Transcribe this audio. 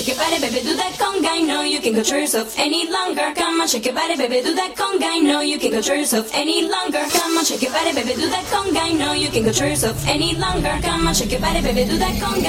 Shake your body, baby, do that conga. I know you can control yourself any longer. Come on, shake your body, baby, do that conga. I know you can control yourself any longer. Come on, shake your body, baby, do that conga. I know you can control yourself any longer. Come on, shake your body, baby, do that conga.